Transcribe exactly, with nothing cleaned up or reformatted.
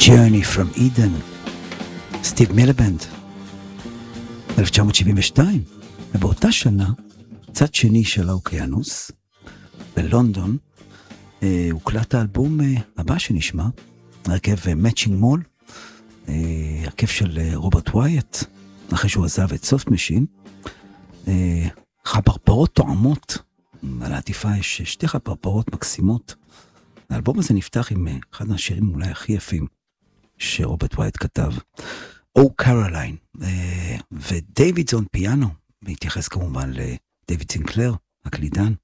Journey from Eden, סטיב מילבנד, אלף תשע מאות שבעים ושתיים, ובאותה שנה, צד שני של האוקיינוס, בלונדון, אה, הוקלט האלבום אה, הבא שנשמע, הרכב Matching Mall, אה, הרכב של אה, רוברט ווייט, אחרי שהוא עזב את סופט משין, אה, חפרפרות תואמות, על העטיפה יש שתי חפרפרות מקסימות, האלבום הזה נפתח עם אה, אחד מהשירים אולי הכי יפים, שרוברט ווייט כתב, או קרוליין, ודייוויד זון פיאנו, והתייחס כמובן לדייוויד סינקלר, הקלידן,